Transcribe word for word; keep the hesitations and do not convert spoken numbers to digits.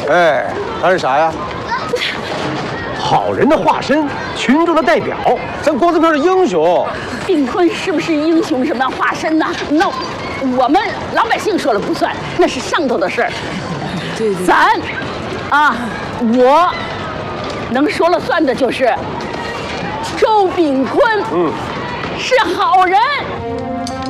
哎，他是啥呀？好人的化身，群众的代表，咱国字片是英雄。 炳坤是不是英雄什么化身呢？那我们老百姓说了不算，那是上头的事儿。 对对。 咱，啊，我能说了算的就是周炳坤，嗯，是好人。